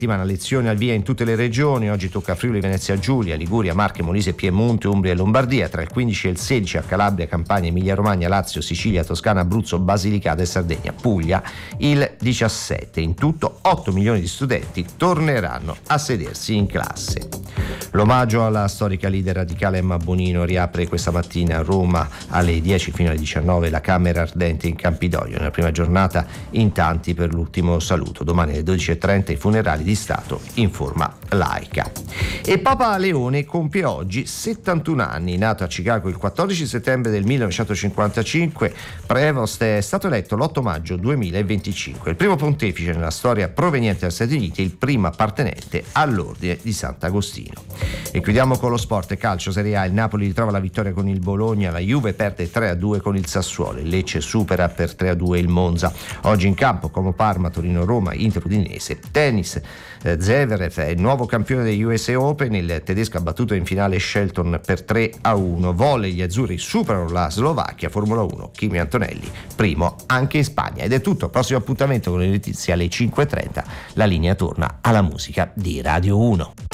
Lezioni al via in tutte le regioni. Oggi tocca Friuli, Venezia Giulia, Liguria, Marche, Molise, Piemonte, Umbria e Lombardia. Tra il 15 e il 16 a Calabria, Campania, Emilia Romagna, Lazio, Sicilia, Toscana, Abruzzo, Basilicata e Sardegna. Puglia il 17. In tutto 8 milioni di studenti torneranno a sedersi in classe. L'omaggio alla storica leader radicale Emma Bonino riapre questa mattina a Roma alle 10 fino alle 19 la Camera Ardente in Campidoglio. Nella prima giornata in tanti per l'ultimo saluto. Domani alle 12:30 i funerali di Stato in forma laica. E Papa Leone compie oggi 71 anni. Nato a Chicago il 14 settembre del 1955, Prevost è stato eletto l'8 maggio 2025. Il primo pontefice nella storia proveniente dagli Stati Uniti e il primo appartenente all'Ordine di Sant'Agostino. E chiudiamo con lo sport e calcio. Serie A, il Napoli ritrova la vittoria con il Bologna, la Juve perde 3-2 con il Sassuolo, il Lecce supera per 3-2 il Monza. Oggi in campo Como, Parma, Torino, Roma, Inter, Udinese. Tennis, Zverev è il nuovo campione degli USA Open, il tedesco ha battuto in finale Shelton per 3-1. Volley, gli azzurri superano la Slovacchia. Formula 1, Kimi Antonelli primo anche in Spagna. Ed è tutto, prossimo appuntamento con le notizie alle 5:30. La linea torna alla musica di Radio 1.